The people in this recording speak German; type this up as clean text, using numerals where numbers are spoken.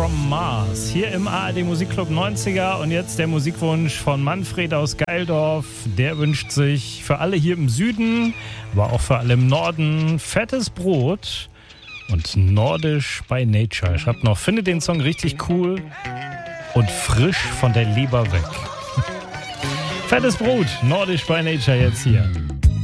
from Mars. Hier im ARD Musikclub 90er und jetzt der Musikwunsch von Manfred aus Geildorf. Der wünscht sich für alle hier im Süden, aber auch für alle im Norden fettes Brot und Nordisch by Nature. Schreibt noch, finde den Song richtig cool und frisch von der Leber weg. Fettes Brot, Nordisch by Nature jetzt hier.